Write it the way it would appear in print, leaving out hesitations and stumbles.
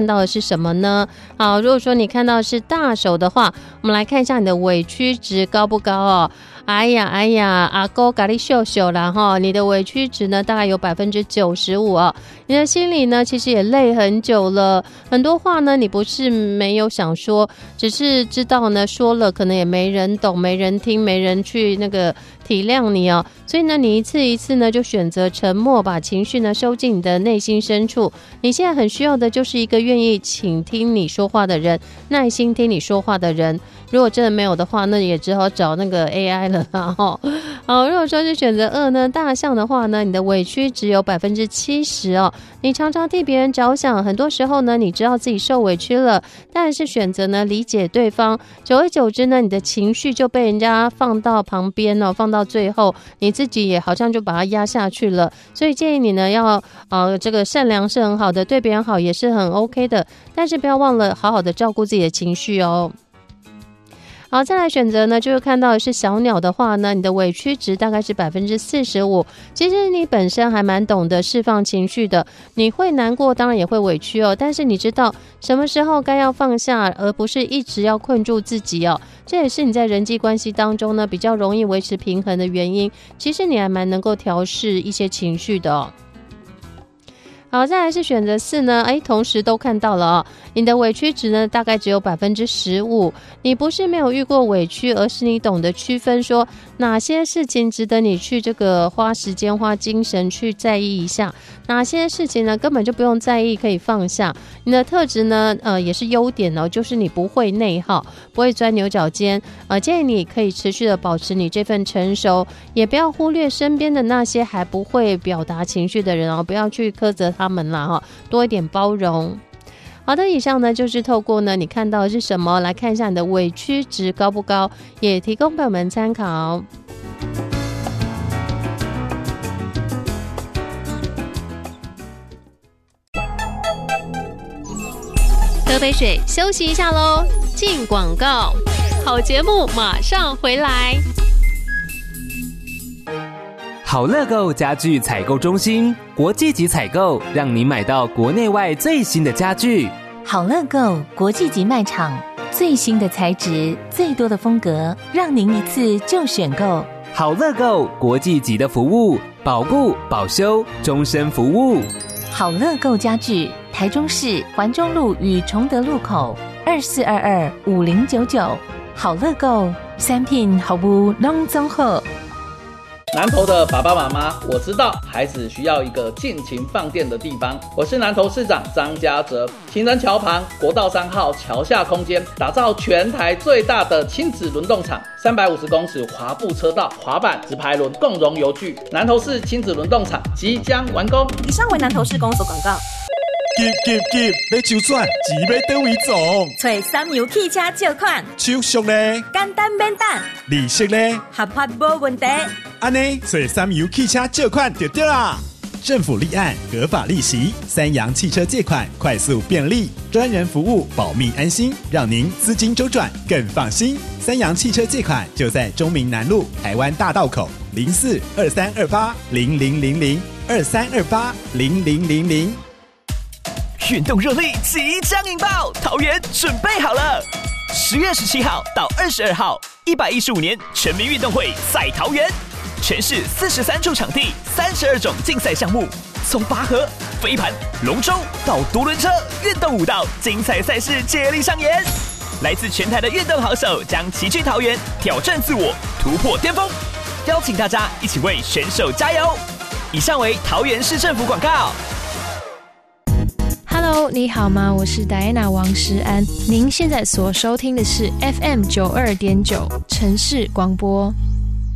看到的是什么呢？好，如果说你看到的是大手的话，我们来看一下你的委屈值高不高哦。哎呀，阿哥咖喱秀秀啦哈，你的委屈值呢大概有95%哦。你的心里呢其实也累很久了，很多话呢你不是没有想说，只是知道呢说了可能也没人懂、没人听、没人去那个体谅你哦，所以呢你一次一次呢就选择沉默，把情绪呢收进你的内心深处。你现在很需要的就是一个愿意倾听你说话的人，耐心听你说话的人。如果真的没有的话，那也只好找那个 AI 了啦齁。好，如果说是选择2呢，大象的话呢，你的委屈只有70%哦。你常常替别人着想，很多时候呢，你知道自己受委屈了，但是选择呢理解对方，久而久之呢，你的情绪就被人家放到旁边哦，放到最后，你自己也好像就把它压下去了。所以建议你呢要这个善良是很好的，对别人好也是很 OK 的，但是不要忘了好好的照顾自己的情绪哦。好，再来选择呢，就是看到的是小鸟的话呢，你的委屈值大概是45%。其实你本身还蛮懂得释放情绪的，你会难过，当然也会委屈哦，但是你知道什么时候该要放下，而不是一直要困住自己哦。这也是你在人际关系当中呢比较容易维持平衡的原因。其实你还蛮能够调适一些情绪的哦。好，再来是选择4呢，同时都看到了哦，你的委屈值呢大概只有15%。你不是没有遇过委屈，而是你懂得区分说哪些事情值得你去这个花时间花精神去在意一下，哪些事情呢根本就不用在意，可以放下。你的特质呢也是优点哦，就是你不会内耗，不会钻牛角尖。建议你可以持续的保持你这份成熟，也不要忽略身边的那些还不会表达情绪的人哦，不要去苛责他们啦哈，多一点包容。好的，以上呢就是透过呢你看到的是什么来看一下你的委屈值高不高，也提供朋友们参考。喝杯水休息一下咯，进广告，好节目马上回来。 好乐购家具采购中心，国际级采购，让您买到国内外最新的家具。 好乐购国际级卖场，最新的材质，最多的风格，让您一次就选购。 好乐购国际级的服务，保固保修，终身服务。 好乐购家具，台中市环中路与崇德路口24225099。好乐购产品服务拢综合。 南投的爸爸妈妈，我知道孩子需要一个尽情放电的地方。我是南投市长张家哲，情人桥旁国道3号桥下空间，打造全台最大的亲子轮动场，350公尺滑步车道、滑板、直排轮共融游具。南投市亲子轮动场即将完工。 以上为南投市公所广告。 急，要周转，钱要倒位总？ 找三洋汽车借款， 手续呢？ 简单免等， 利息呢？ 合法无问题。 安尼，找三洋汽车借款就对啦。政府立案，合法利息，三洋汽车借款快速便利，专人服务，保密安心，让您资金周转更放心。三洋汽车借款就在中明南路台湾大道口042328000023280000。 运动热力即将引爆，桃园准备好了。10月17号到22号，115年全民运动会在桃园，全市43处场地，32种竞赛项目，从拔河、飞盘、龙舟到独轮车、运动舞蹈，精彩赛事接力上演。来自全台的运动好手将齐聚桃园，挑战自我，突破巅峰。邀请大家一起为选手加油。以上为桃园市政府广告。 Hello， 你好吗？我是 Diana 王诗安。您现在所收听的是 FM 92.9城市广播。